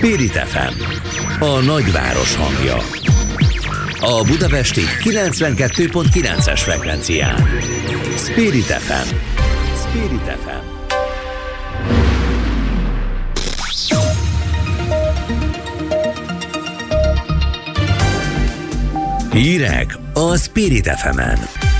Spirit FM, a nagyváros hangja. A budapesti 92.9-es frekvencián. Spirit FM. Spirit FM. Hírek a Spirit FM-en.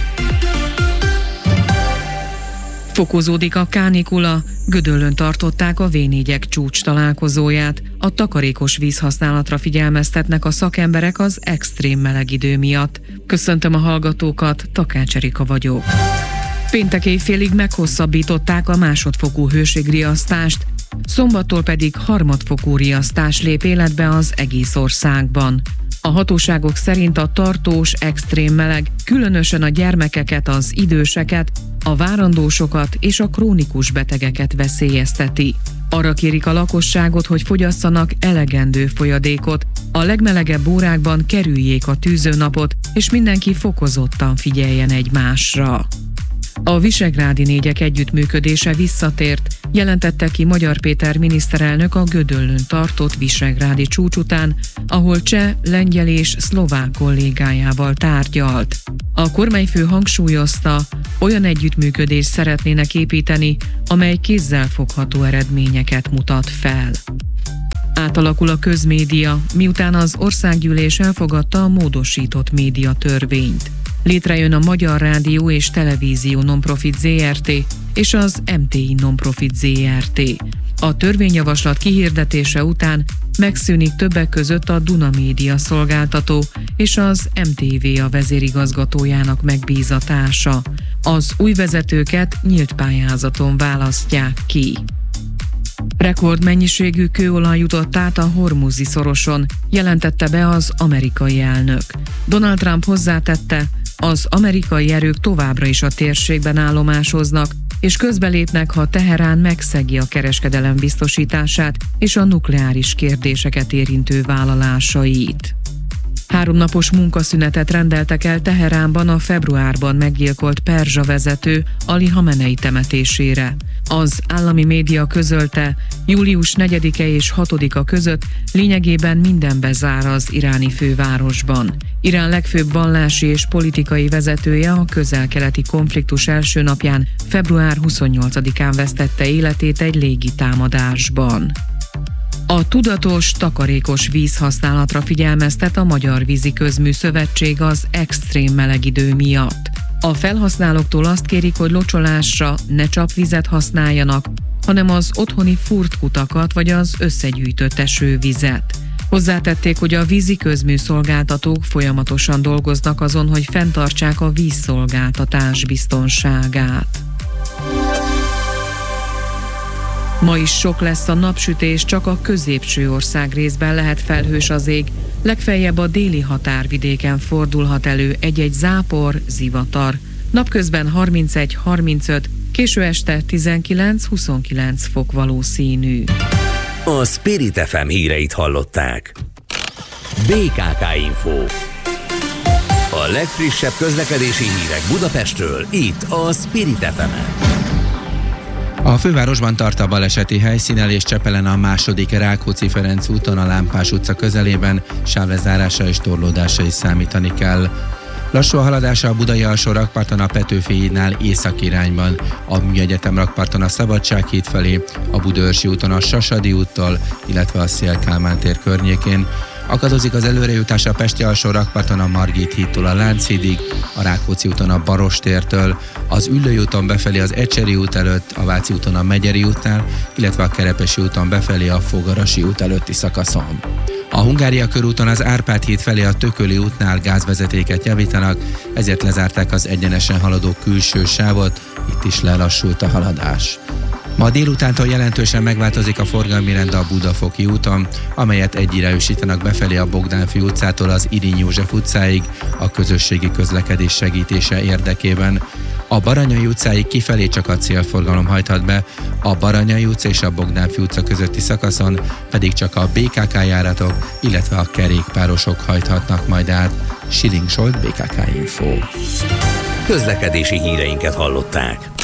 Fokozódik a kánikula, Gödöllőn tartották a V4-ek csúcs találkozóját. A takarékos vízhasználatra figyelmeztetnek a szakemberek az extrém meleg idő miatt. Köszöntöm a hallgatókat, Takács Erika vagyok. Péntek éjfélig meghosszabbították a másodfokú hőségriasztást, szombattól pedig harmadfokú riasztás lép életbe az egész országban. A hatóságok szerint a tartós, extrém meleg különösen a gyermekeket, az időseket, a várandósokat és a krónikus betegeket veszélyezteti. Arra kérik a lakosságot, hogy fogyasszanak elegendő folyadékot, a legmelegebb órákban kerüljék a tűzőnapot, és mindenki fokozottan figyeljen egymásra. A visegrádi négyek együttműködése visszatért, jelentette ki Magyar Péter miniszterelnök a Gödöllőn tartott visegrádi csúcs után, ahol cseh, lengyel és szlovák kollégájával tárgyalt. A kormányfő hangsúlyozta, olyan együttműködést szeretnének építeni, amely kézzelfogható eredményeket mutat fel. Átalakul a közmédia, miután az országgyűlés elfogadta a módosított médiatörvényt. Létrejön a Magyar Rádió és Televízió Nonprofit Zrt. És az MTI Nonprofit Zrt. A törvényjavaslat kihirdetése után megszűnik többek között a Duna Média szolgáltató és az MTV a vezérigazgatójának megbízatása. Az új vezetőket nyílt pályázaton választják ki. Rekordmennyiségű kőolaj jutott át a Hormuzi szoroson, jelentette be az amerikai elnök. Donald Trump hozzátette, az amerikai erők továbbra is a térségben állomásoznak, és közbelépnek, ha Teherán megszegi a kereskedelem biztosítását és a nukleáris kérdéseket érintő vállalásait. 3 napos munkaszünetet rendeltek el Teheránban a februárban meggyilkolt perzsa vezető Ali Hamenei temetésére. Az állami média közölte, július 4-e és 6-a között lényegében minden bezár az iráni fővárosban. Irán legfőbb vallási és politikai vezetője a közel-keleti konfliktus első napján, február 28-án vesztette életét egy légitámadásban. A tudatos, takarékos vízhasználatra figyelmeztet a Magyar Vízi Közmű Szövetség az extrém meleg idő miatt. A felhasználóktól azt kérik, hogy locsolásra ne csapvizet használjanak, hanem az otthoni furtkutakat vagy az összegyűjtött esővizet. Hozzátették, hogy a vízi közmű szolgáltatók folyamatosan dolgoznak azon, hogy fenntartsák a vízszolgáltatás biztonságát. Ma is sok lesz a napsütés, csak a középső ország részben lehet felhős az ég, legfeljebb a déli határvidéken fordulhat elő egy-egy zápor, zivatar. Napközben 31-35, késő este 19-29 fok valószínű. A Spirit FM híreit hallották. BKK Info. A legfrissebb közlekedési hírek Budapestről, itt a Spirit FM-en. A fővárosban tart a baleseti helyszínen és Csepelen a második Rákóczi-Ferenc úton a Lámpás utca közelében sávlezárása és torlódása is számítani kell. Lassú a haladása a Budai alsó rakparton a Petőfi hídnál észak irányban, a Műegyetem rakparton a Szabadsághíd felé, a Budaörsi úton a Sasadi úttól, illetve a Széll Kálmán tér környékén. Akadozik az előrejutás a Pesti alsó rakparton a Margit hídtól a Lánchídig, a Rákóczi úton a Barostértől, az Üllői úton befelé az Ecseri út előtt, a Váci úton a Megyeri útnál, illetve a Kerepesi úton befelé a Fogarasi út előtti szakaszon. A Hungária körúton az Árpád híd felé a Tököli útnál gázvezetéket javítanak, ezért lezárták az egyenesen haladó külső sávot, itt is lelassult a haladás. Ma délutántól jelentősen megváltozik a forgalmi rend a Budafoki úton, amelyet egyirányúsítanak befelé a Bogdánfi utcától az Irinyi József utcáig a közösségi közlekedés segítése érdekében. A Baranyai utcáig kifelé csak a célforgalom hajthat be, a Baranyai utca és a Bogdánfi utca közötti szakaszon pedig csak a BKK járatok, illetve a kerékpárosok hajthatnak majd át. Siling Zsolt, BKK Info. Közlekedési híreinket hallották.